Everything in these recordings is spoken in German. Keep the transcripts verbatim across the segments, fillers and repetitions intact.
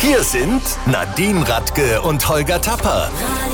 Hier sind Nadine Radke und Holger Tapper.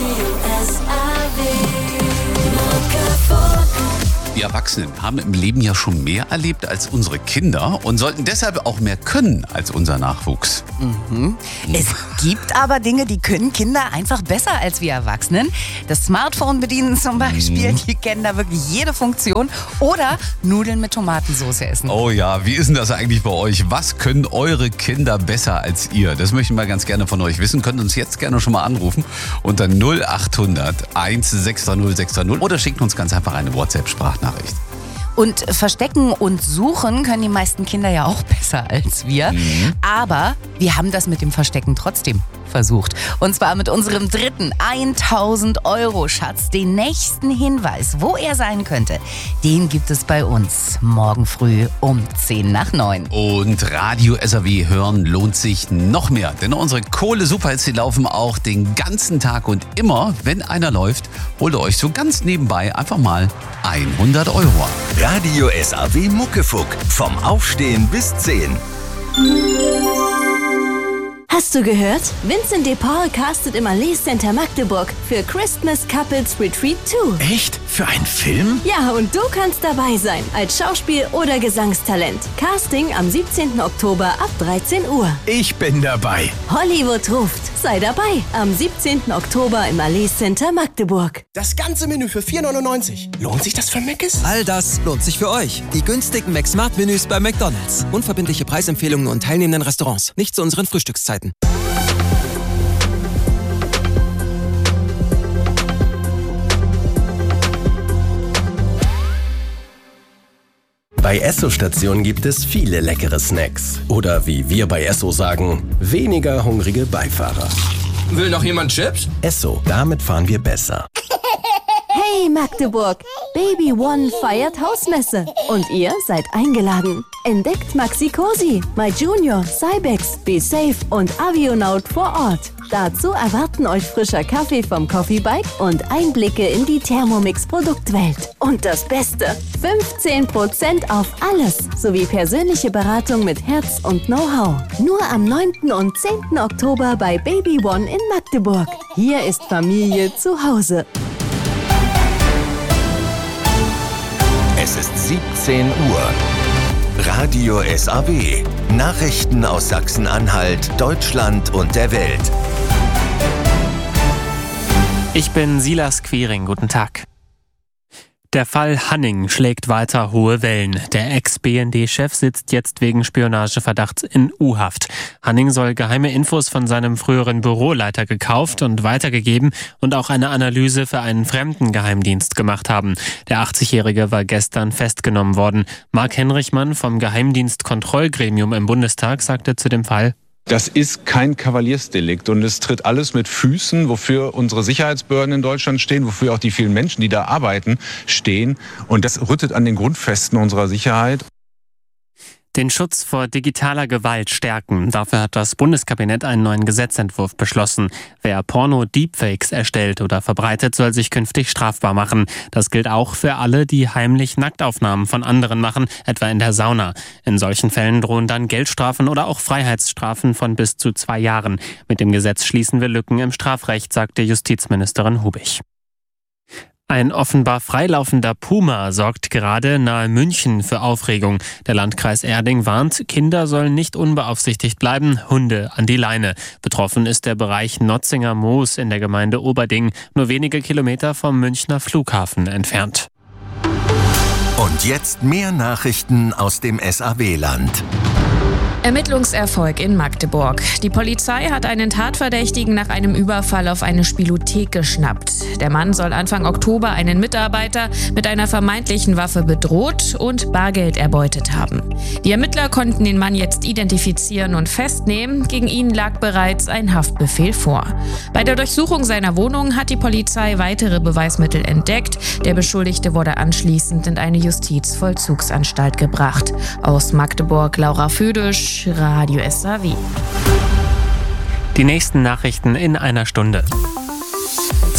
Wir Erwachsenen haben im Leben ja schon mehr erlebt als unsere Kinder und sollten deshalb auch mehr können als unser Nachwuchs. Mhm. Es gibt aber Dinge, die können Kinder einfach besser als wir Erwachsenen. Das Smartphone bedienen zum Beispiel, Mhm. die kennen da wirklich jede Funktion. Oder Nudeln mit Tomatensauce essen. Oh ja, wie ist denn das eigentlich bei euch? Was können eure Kinder besser als ihr? Das möchten wir ganz gerne von euch wissen. Könnt uns jetzt gerne schon mal anrufen unter null acht hundert eins sechs null sechs null oder schickt uns ganz einfach eine WhatsApp-Sprachnachricht. Und verstecken und suchen können die meisten Kinder ja auch besser als wir. Mhm. Aber wir haben das mit dem Verstecken trotzdem versucht. Und zwar mit unserem dritten tausend Euro Schatz. Den nächsten Hinweis, wo er sein könnte, den gibt es bei uns morgen früh um zehn nach neun. Und Radio S A W hören lohnt sich noch mehr. Denn unsere Kohle-Superhits, die laufen auch den ganzen Tag. Und immer, wenn einer läuft, holt ihr euch so ganz nebenbei einfach mal hundert Euro ab. Radio S A W Muckefuck. Vom Aufstehen bis zehn. Hast du gehört? Vincent de Paul castet im Allee Center Magdeburg für Christmas Couples Retreat zwei. Echt? Für einen Film? Ja, und du kannst dabei sein, als Schauspiel- oder Gesangstalent. Casting am siebzehnten Oktober ab dreizehn Uhr. Ich bin dabei. Hollywood ruft. Sei dabei am siebzehnten Oktober im Allee Center Magdeburg. Das ganze Menü für vier neunundneunzig. Lohnt sich das für Mc's? All das lohnt sich für euch. Die günstigen McSmart-Menüs bei McDonald's. Unverbindliche Preisempfehlungen und teilnehmenden Restaurants. Nicht zu unseren Frühstückszeiten. Bei Esso-Stationen gibt es viele leckere Snacks. Oder wie wir bei Esso sagen, weniger hungrige Beifahrer. Will noch jemand Chips? Esso, damit fahren wir besser. Hey Magdeburg, Baby One feiert Hausmesse und ihr seid eingeladen. Entdeckt Maxi Cosi, My Junior, Cybex, Be Safe und Avionaut vor Ort. Dazu erwarten euch frischer Kaffee vom Coffee Bike und Einblicke in die Thermomix-Produktwelt. Und das Beste, fünfzehn Prozent auf alles sowie persönliche Beratung mit Herz und Know-how. Nur am neunten und zehnten Oktober bei Baby One in Magdeburg. Hier ist Familie zu Hause. Es ist siebzehn Uhr. Radio S A W. Nachrichten aus Sachsen-Anhalt, Deutschland und der Welt. Ich bin Silas Quiring, guten Tag. Der Fall Hanning schlägt weiter hohe Wellen. Der Ex-B N D-Chef sitzt jetzt wegen Spionageverdachts in U-Haft. Hanning soll geheime Infos von seinem früheren Büroleiter gekauft und weitergegeben und auch eine Analyse für einen fremden Geheimdienst gemacht haben. Der achtzigjährige war gestern festgenommen worden. Marc Henrichmann vom Geheimdienstkontrollgremium im Bundestag sagte zu dem Fall: Das ist kein Kavaliersdelikt und es tritt alles mit Füßen, wofür unsere Sicherheitsbehörden in Deutschland stehen, wofür auch die vielen Menschen, die da arbeiten, stehen. Und das rüttet an den Grundfesten unserer Sicherheit. Den Schutz vor digitaler Gewalt stärken. Dafür hat das Bundeskabinett einen neuen Gesetzentwurf beschlossen. Wer Porno-Deepfakes erstellt oder verbreitet, soll sich künftig strafbar machen. Das gilt auch für alle, die heimlich Nacktaufnahmen von anderen machen, etwa in der Sauna. In solchen Fällen drohen dann Geldstrafen oder auch Freiheitsstrafen von bis zu zwei Jahren. Mit dem Gesetz schließen wir Lücken im Strafrecht, sagte Justizministerin Hubich. Ein offenbar freilaufender Puma sorgt gerade nahe München für Aufregung. Der Landkreis Erding warnt, Kinder sollen nicht unbeaufsichtigt bleiben, Hunde an die Leine. Betroffen ist der Bereich Notzinger Moos in der Gemeinde Oberding, nur wenige Kilometer vom Münchner Flughafen entfernt. Und jetzt mehr Nachrichten aus dem S A W-Land. Ermittlungserfolg in Magdeburg. Die Polizei hat einen Tatverdächtigen nach einem Überfall auf eine Spielothek geschnappt. Der Mann soll Anfang Oktober einen Mitarbeiter mit einer vermeintlichen Waffe bedroht und Bargeld erbeutet haben. Die Ermittler konnten den Mann jetzt identifizieren und festnehmen. Gegen ihn lag bereits ein Haftbefehl vor. Bei der Durchsuchung seiner Wohnung hat die Polizei weitere Beweismittel entdeckt. Der Beschuldigte wurde anschließend in eine Justizvollzugsanstalt gebracht. Aus Magdeburg Laura Füdisch, Radio S A W. Die nächsten Nachrichten in einer Stunde.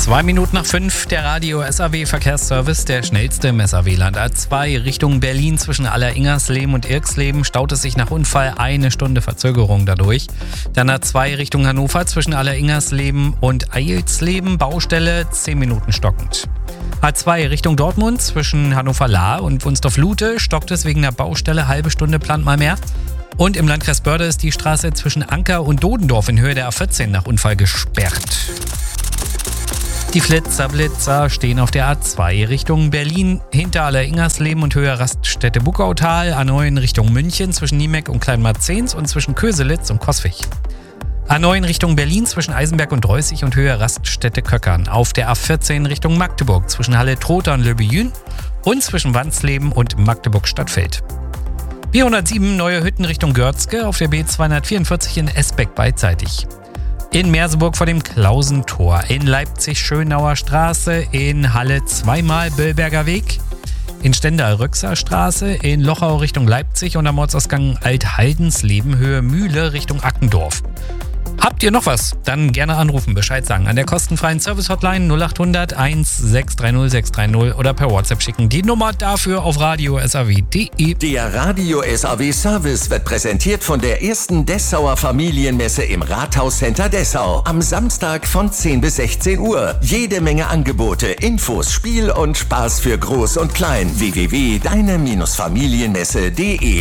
Zwei Minuten nach fünf, der Radio S A W Verkehrsservice, der schnellste im S A W-Land. A zwei Richtung Berlin zwischen Alleringersleben und Irksleben staut es sich nach Unfall eine Stunde Verzögerung dadurch. Dann A zwei Richtung Hannover zwischen Alleringersleben und Eilsleben, Baustelle zehn Minuten stockend. A zwei Richtung Dortmund zwischen Hannover-Lahr und Wunstorf-Lute stockt es wegen der Baustelle, halbe Stunde plant mal mehr. Und im Landkreis Börde ist die Straße zwischen Anker und Dodendorf in Höhe der A vierzehn nach Unfall gesperrt. Die Flitzer-Blitzer stehen auf der A zwei Richtung Berlin hinter Alleringersleben und Höhe Raststätte Buckautal, A neun Richtung München zwischen Niemeck und Kleinmarzens und zwischen Köselitz und Coswig. A neun Richtung Berlin zwischen Eisenberg und Reußig und Höhe Raststätte Köckern. Auf der A vierzehn Richtung Magdeburg zwischen Halle-Trotha und Le Billun und zwischen Wansleben und Magdeburg-Stadtfeld. B hundertsieben neue Hütten Richtung Görzke auf der B zweihundertvierundvierzig in Esbeck beidseitig. In Merseburg vor dem Klausentor, in Leipzig Schönauer Straße, in Halle zweimal Böllberger Weg, in Stendal-Röxer Straße, in Lochau Richtung Leipzig und am Ortsausgang Alt-Haldensleben Höhe Mühle Richtung Ackendorf. Habt ihr noch was? Dann gerne anrufen, Bescheid sagen. An der kostenfreien Service-Hotline null acht hundert eins sechs drei null sechs drei null oder per WhatsApp schicken. Die Nummer dafür auf radio s a w punkt d e. Der Radio S A W Service wird präsentiert von der ersten Dessauer Familienmesse im Rathauscenter Dessau. Am Samstag von zehn bis sechzehn Uhr. Jede Menge Angebote, Infos, Spiel und Spaß für Groß und Klein. w w w punkt deine Familienmesse punkt d e.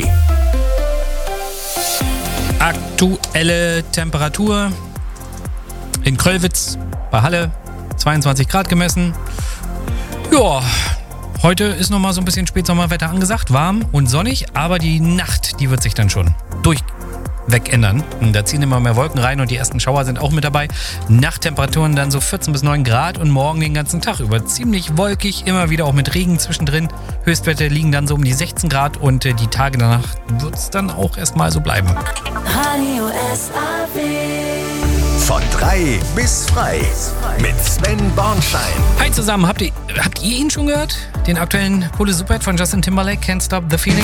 Aktuelle Temperatur in Kröllwitz bei Halle, zweiundzwanzig Grad gemessen. Ja, heute ist nochmal so ein bisschen Spätsommerwetter angesagt, warm und sonnig, aber die Nacht, die wird sich dann schon durchweg ändern. Und da ziehen immer mehr Wolken rein und die ersten Schauer sind auch mit dabei. Nachttemperaturen dann so vierzehn bis neun Grad und morgen den ganzen Tag über ziemlich wolkig, immer wieder auch mit Regen zwischendrin. Höchstwerte liegen dann so um die sechzehn Grad und äh, die Tage danach wird es dann auch erstmal so bleiben. Radio S A W. Von drei bis frei mit Sven Bornschein. Hi zusammen, habt ihr, habt ihr ihn schon gehört? Den aktuellen coole Superhit von Justin Timberlake, Can't Stop the Feeling?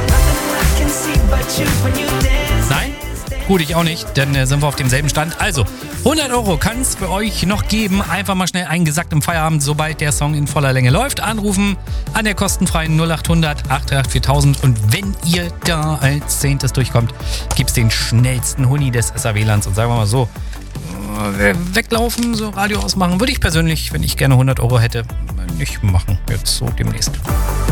Nein? Gut, ich auch nicht, dann äh, sind wir auf demselben Stand. Also, hundert Euro kann es für euch noch geben. Einfach mal schnell eingesackt im Feierabend, sobald der Song in voller Länge läuft. Anrufen an der kostenfreien null acht hundert acht acht viertausend. Und wenn ihr da als Zehntes durchkommt, gibt's den schnellsten Huni des S A W-Lands. Und sagen wir mal so, äh, weglaufen, so Radio ausmachen, würde ich persönlich, wenn ich gerne hundert Euro hätte, nicht machen. Jetzt so demnächst.